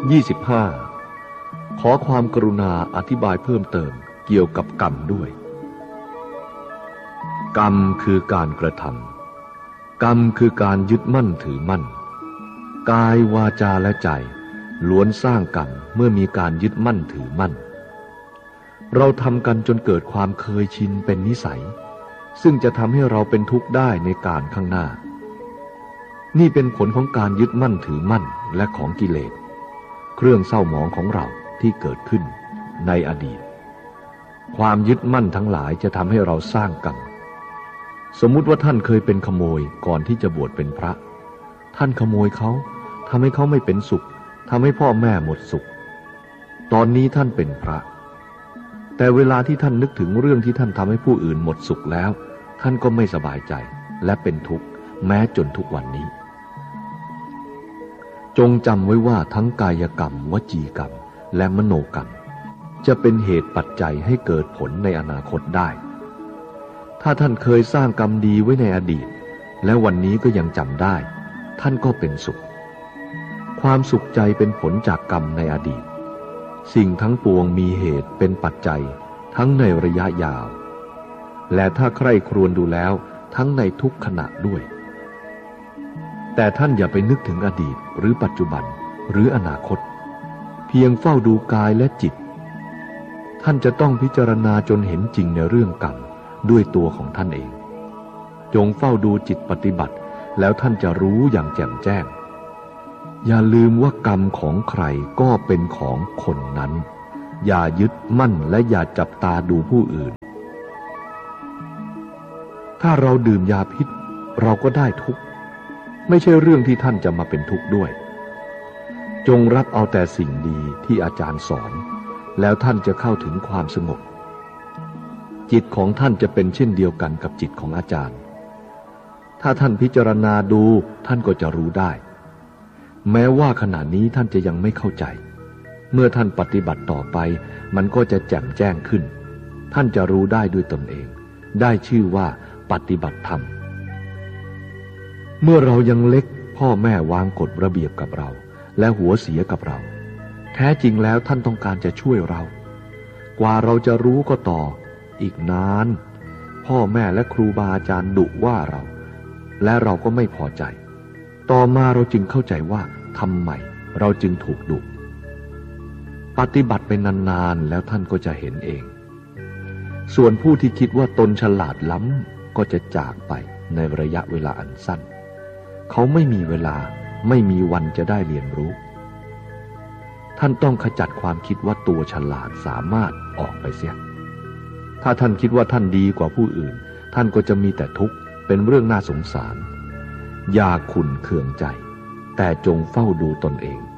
25. ขอความกรุณาอธิบายเพิ่มเติมเกี่ยวกับกรรมด้วยกรรมคือการกระทำกรรมคือการยึดมั่นถือมั่นกายวาจาและใจล้วนสร้างกรรมเมื่อมีการยึดมั่นถือมั่นเราทำกันจนเกิดความเคยชินเป็นนิสัยซึ่งจะทำให้เราเป็นทุกข์ได้ในการข้างหน้านี่เป็นผลของการยึดมั่นถือมั่นและของกิเลสเครื่องเศร้าหมองของเราที่เกิดขึ้นในอดีตความยึดมั่นทั้งหลายจะทำให้เราสร้างกรรมสมมุติว่าท่านเคยเป็นขโมยก่อนที่จะบวชเป็นพระท่านขโมยเขาทำให้เขาไม่เป็นสุขทำให้พ่อแม่หมดสุขตอนนี้ท่านเป็นพระแต่เวลาที่ท่านนึกถึงเรื่องที่ท่านทำให้ผู้อื่นหมดสุขแล้วท่านก็ไม่สบายใจและเป็นทุกข์แม้จนทุกวันนี้จงจำไว้ว่าทั้งกายกรรมวจีกรรมและมโนกรรมจะเป็นเหตุปัจจัยให้เกิดผลในอนาคตได้ถ้าท่านเคยสร้างกรรมดีไว้ในอดีตและวันนี้ก็ยังจำได้ท่านก็เป็นสุขความสุขใจเป็นผลจากกรรมในอดีตสิ่งทั้งปวงมีเหตุเป็นปัจจัยทั้งในระยะยาวและถ้าใคร่ครวญดูแล้วทั้งในทุกขณะด้วยแต่ท่านอย่าไปนึกถึงอดีตหรือปัจจุบันหรืออนาคตเพียงเฝ้าดูกายและจิตท่านจะต้องพิจารณาจนเห็นจริงในเรื่องกรรมด้วยตัวของท่านเองจงเฝ้าดูจิตปฏิบัติแล้วท่านจะรู้อย่างแจ่มแจ้งอย่าลืมว่ากรรมของใครก็เป็นของคนนั้นอย่ายึดมั่นและอย่าจับตาดูผู้อื่นถ้าเราดื่มยาพิษเราก็ได้ทุกข์ไม่ใช่เรื่องที่ท่านจะมาเป็นทุกข์ด้วยจงรับเอาแต่สิ่งดีที่อาจารย์สอนแล้วท่านจะเข้าถึงความสงบจิตของท่านจะเป็นเช่นเดียวกันกับจิตของอาจารย์ถ้าท่านพิจารณาดูท่านก็จะรู้ได้แม้ว่าขณะนี้ท่านจะยังไม่เข้าใจเมื่อท่านปฏิบัติต่อไปมันก็จะแจ่มแจ้งขึ้นท่านจะรู้ได้ด้วยตนเองได้ชื่อว่าปฏิบัติธรรมเมื่อเรายังเล็กพ่อแม่วางกฎระเบียบกับเราและหัวเสียกับเราแท้จริงแล้วท่านต้องการจะช่วยเรากว่าเราจะรู้ก็ต่ออีกนานพ่อแม่และครูบาอาจารย์ดุว่าเราและเราก็ไม่พอใจต่อมาเราจึงเข้าใจว่าทำไมเราจึงถูกดุปฏิบัติไปนานๆแล้วท่านก็จะเห็นเองส่วนผู้ที่คิดว่าตนฉลาดล้ำก็จะจากไปในระยะเวลาอันสั้นเขาไม่มีเวลาไม่มีวันจะได้เรียนรู้ท่านต้องขจัดความคิดว่าตัวฉลาดสามารถออกไปเสียถ้าท่านคิดว่าท่านดีกว่าผู้อื่นท่านก็จะมีแต่ทุกข์เป็นเรื่องน่าสงสารอย่าขุ่นเคืองใจแต่จงเฝ้าดูตนเอง